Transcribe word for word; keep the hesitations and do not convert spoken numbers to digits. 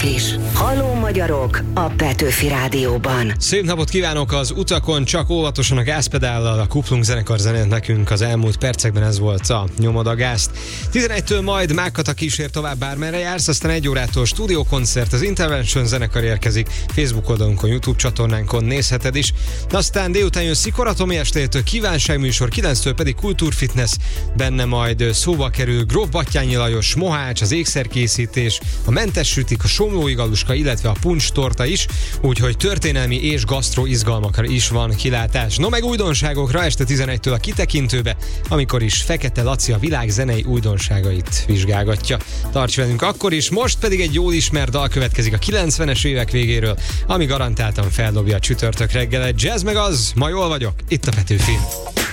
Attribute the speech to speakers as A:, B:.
A: is. Halló magyarok a Petőfi Rádióban.
B: Szép napot kívánok az utakon, csak óvatosan a gázpedállal, a Kuplung zenekar zenélt nekünk az elmúlt percekben, ez volt a Nyomod a gázt. tizenegytől majd Mágkata kísér tovább, bármerre jársz, aztán egy órától stúdiókoncert, az Intervention zenekar érkezik, Facebook oldalunkon, YouTube csatornánkon nézheted is. Aztán délután jön Szikora Tomi, estétől kívánságműsor, kilenctől pedig Kultúrfitness, benne majd szóba kerül Gróf Batthyány Lajos, Mohács, az ékszerkészítés, a mentes sütik, a somlói galuska, illetve a puncs torta is, úgyhogy történelmi és gasztro izgalmakra is van kilátás. No meg újdonságokra este tizenegytől a Kitekintőbe, amikor is Fekete Laci a világ zenei újdonságait vizsgálgatja. Tarts velünk akkor is, most pedig egy jól ismert dal következik a kilencvenes évek végéről, ami garantáltan feldobja a csütörtök reggelet. Jazz meg az, ma jól vagyok, itt a Petőfin.